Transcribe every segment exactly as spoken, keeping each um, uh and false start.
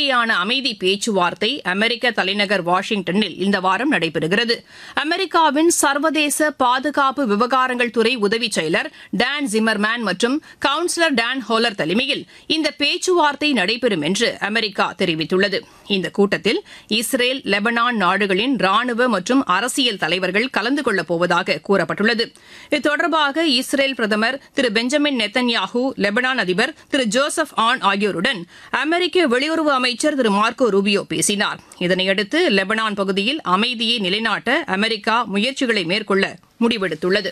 இடையேயான அமைதி பேச்சுவார்த்தை அமெரிக்க தலைநகர் வாஷிங்டனில் இந்த வாரம் நடைபெறுகிறது. அமெரிக்காவின் சர்வதேச பாதுகாப்பு விவகாரங்கள் துறை உதவி செயலர் டான் ஜிமர்மேன் மற்றும் கவுன்சிலர் டான் ஹோலர் தலைமையில் இந்த பேச்சுவார்த்தை நடைபெறும் என்று அமெரிக்கா தெரிவித்துள்ளது. இந்த கூட்டத்தில் இஸ்ரேல், லெபனான் நாடுகளின் ராணுவ மற்றும் அரசியல் தலைவர்கள் கலந்து கொள்ளப் போவதாக கூறப்பட்டுள்ளது. இது தொடர்பாக இஸ்ரேல் பிரதமர் திரு பெஞ்சமின் நெத்தன்யாஹூ, லெபனான் அதிபர் திரு ஜோசப் ஆன் ஆகியோருடன் அமெரிக்க வெளியுறவு அமைச்சர் திரு மார்க்கோ ரூபியோ பேசினார். இதனையடுத்து லெபனான் பகுதியில் அமைதியை நிலைநாட்ட அமெரிக்கா முயற்சிகளை மேற்கொள்ள முடிவெடுத்துள்ளது.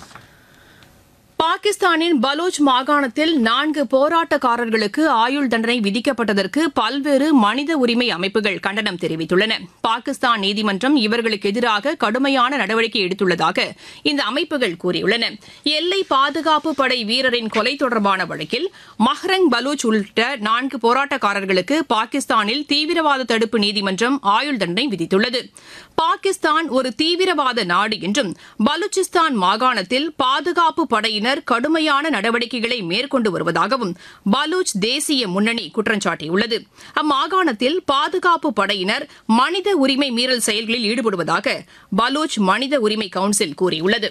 பாகிஸ்தானின் பலூச் மாகாணத்தில் நான்கு போராட்டக்காரர்களுக்கு ஆயுள் தண்டனை விதிக்கப்பட்டதற்கு பல்வேறு மனித உரிமை அமைப்புகள் கண்டனம் தெரிவித்துள்ளன. பாகிஸ்தான் நீதிமன்றம் இவர்களுக்கு எதிராக கடுமையான நடவடிக்கை எடுத்துள்ளதாக இந்த அமைப்புகள் கூறியுள்ளன. எல்லை பாதுகாப்பு படை வீரரின் கொலை தொடர்பான வழக்கில் மஹ்ரங் பலூச் உள்ளிட்ட நான்கு போராட்டக்காரர்களுக்கு பாகிஸ்தானில் தீவிரவாத தடுப்பு நீதிமன்றம் ஆயுள் தண்டனை விதித்துள்ளது. பாகிஸ்தான் ஒரு தீவிரவாத நாடு என்றும் பலூச்சிஸ்தான் மாகாணத்தில் பாதுகாப்பு படையினர் கடுமையான நடவடிக்கைகளை மேற்கொண்டு வருவதாகவும் பலூச் தேசிய முன்னணி குற்றம் சாட்டியுள்ளது. அம்மாகாணத்தில் பாதுகாப்பு படையினர் மனித உரிமை மீறல் செயல்களில் ஈடுபடுவதாக பலூச் மனித உரிமை கவுன்சில் கூறியுள்ளது.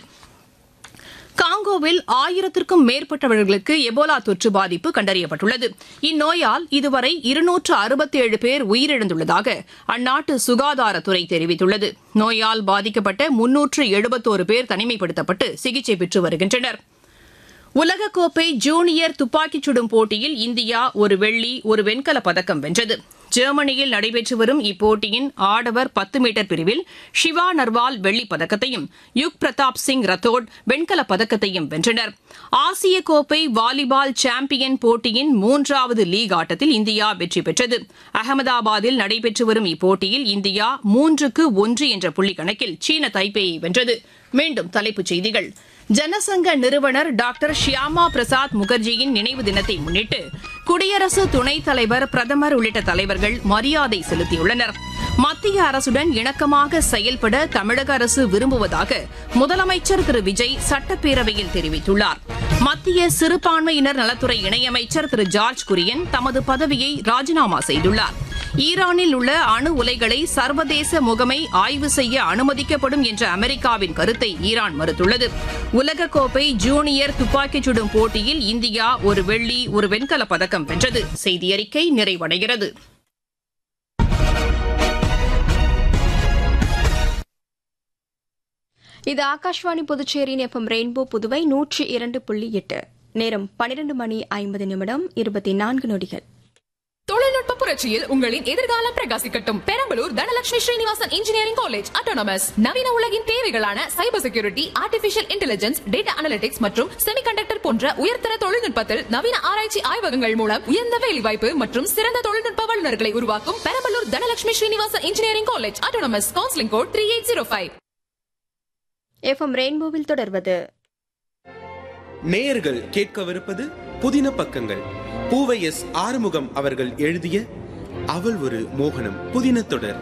காங்கோவில் ஆயிரத்திற்கும் மேற்பட்டவர்களுக்கு எபோலா தொற்று பாதிப்பு கண்டறியப்பட்டுள்ளது. இந்நோயால் இதுவரை இருநூற்று அறுபத்தேழு பேர் உயிரிழந்துள்ளதாக அந்நாட்டு சுகாதாரத்துறை தெரிவித்துள்ளது. நோயால் பாதிக்கப்பட்ட முன்னூற்று எழுபத்தோரு பேர் தனிமைப்படுத்தப்பட்டு சிகிச்சை பெற்று வருகின்றனர். உலகக்கோப்பை ஜூனியர் துப்பாக்கிச் சுடும் போட்டியில் இந்தியா ஒரு வெள்ளி, ஒரு வெண்கலப் பதக்கம் வென்றது. ஜெர்மனியில் நடைபெற்று வரும் இப்போட்டியின் ஆடவர் பத்து மீட்டர் பிரிவில் ஷிவா நர்வால் வெள்ளிப் பதக்கத்தையும், யுக் பிரதாப் சிங் ரத்தோட் வெண்கலப் பதக்கத்தையும் வென்றனர். ஆசிய கோப்பை வாலிபால் சாம்பியன் போட்டியின் மூன்றாவது லீக் ஆட்டத்தில் இந்தியா வெற்றி பெற்றது. அகமதாபாத்தில் நடைபெற்று வரும் இப்போட்டியில் இந்தியா மூன்றுக்கு ஒன்று என்ற புள்ளி கணக்கில் சீன தைப்பேயை வென்றது. மீண்டும் தலைப்புச் செய்திகள். ஜனசங்க நிறுவனர் டாக்டர் ஷியாமா பிரசாத் முகர்ஜியின் நினைவு தினத்தை முன்னிட்டு குடியரசு துணைத் தலைவர், பிரதமர் உள்ளிட்ட தலைவர்கள் மரியாதை செலுத்தியுள்ளனர். மத்திய அரசுடன் இணக்கமாக செயல்பட தமிழக அரசு விரும்புவதாக முதலமைச்சர் திரு விஜய் சட்டப்பேரவையில் தெரிவித்துள்ளார். மத்திய சிறுபான்மையினர் நலத்துறை இணையமைச்சர் திரு ஜார்ஜ் குரியன் தமது பதவியை ராஜினாமா செய்துள்ளார். ஈரானில் உள்ள அணு உலைகளை சர்வதேச முகமை ஆய்வு செய்ய அனுமதிக்கப்படும் என்ற அமெரிக்காவின் கருத்தை ஈரான் மறுத்துள்ளது. உலகக்கோப்பை ஜூனியர் துப்பாக்கிச் சுடும் போட்டியில் இந்தியா ஒரு வெள்ளி, ஒரு வெண்கலப் பதக்கம் வென்றது. செய்தியறிக்கை நிறைவடைகிறது. இது ஆகாஷ்வாணி புதுச்சேரியின் எஃப்எம் ரெயின்போ புதுவை நூற்றி இரண்டு புள்ளி எட்டு. நேரம் பனிரெண்டு மணி ஐம்பது நிமிடம் இருபத்தி நான்கு நொடிகள். தொழில்நுட்ப புரட்சியில் உங்களின் எதிர்காலம் பிரகாசிக்கட்டும். Perambalur Dhanalakshmi Srinivasan engineering college autonomous நவீன உலகின் தேவைகளான cyber security, artificial intelligence, data analytics மற்றும் செமிகண்டக்டர் போன்ற உயர்தர தொழில்நுட்பத்தில் நவீன ஆராய்ச்சி ஆய்வகங்கள் மூலம் உயர்ந்த வேலைவாய்ப்பு மற்றும் சிறந்த தொழில்நுட்ப வல்லுநர்களை உருவாக்கும் Perambalur Dhanalakshmi Srinivasan engineering college autonomous. Counselling code three eight zero five. FM ரெயின்போவில் தொடர்வது நேயர்கள் கேட்கவிருப்பது புதின பக்கங்கள். பூவை எஸ் ஆறுமுகம் அவர்கள் எழுதிய அவள் ஒரு மோகனம் புதின தொடர்.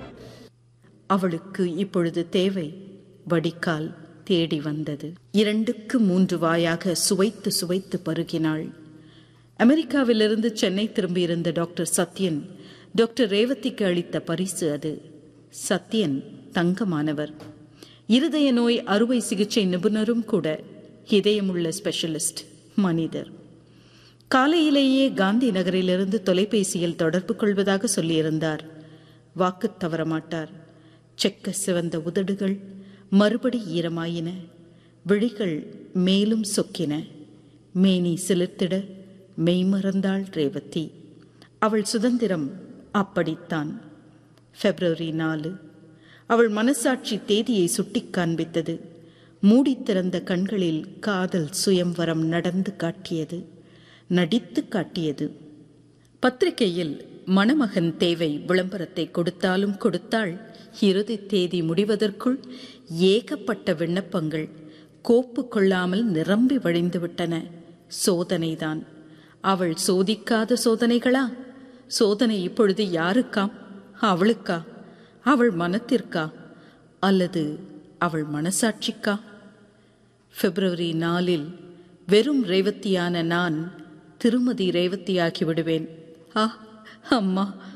அவளுக்கு இப்பொழுது தேவை வடிகால் தேடி வந்தது. இரண்டுக்கு மூன்று வாயாக சுவைத்து சுவைத்து பருகினாள். அமெரிக்காவிலிருந்து சென்னை திரும்பியிருந்த டாக்டர் சத்யன் டாக்டர் ரேவதிக்கு அளித்த பரிசு அது. சத்யன் தங்கமானவர், இருதய நோய் அறுவை சிகிச்சை நிபுணரும் கூட, இதயமுள்ள ஸ்பெஷலிஸ்ட் மனிதர். காலையிலேயே காந்தி நகரிலிருந்து தொலைபேசியில் தொடர்பு கொள்வதாக சொல்லியிருந்தார். வாக்கு தவறமாட்டார். செக்க சிவந்த உதடுகள் மறுபடி ஈரமாயின. விழிகள் மேலும் சொக்கின. மேனி சிலிர்த்திட மெய்மறந்தாள் ரேவதி. அவள் சுதந்திரம் அப்படித்தான். பிப்ரவரி நாலு. அவள் மனசாட்சி தேதியை சுட்டி காண்பித்தது. மூடி திறந்த கண்களில் காதல் சுயம்வரம் நடந்து காட்டியது, நடித்து காட்டியது. பத்திரிகையில் மணமகன் தேவை விளம்பரத்தை கொடுத்தாலும் கொடுத்தாள். இறுதி தேதி முடிவதற்குள் ஏகப்பட்ட விண்ணப்பங்கள் கோப்பு கொள்ளாமல் நிரம்பி வழிந்துவிட்டன. சோதனைதான். அவள் சோதிக்காத சோதனைகளா? சோதனை இப்பொழுது யாருக்காம்? அவளுக்கா? அவள் மனத்திற்கா? அல்லது அவள் மனசாட்சிக்கா? பிப்ரவரி நாலில் வெறும் ரேவதியான நான் திருமதி ரேவதியாகி விடுவேன். ஆ அம்மா,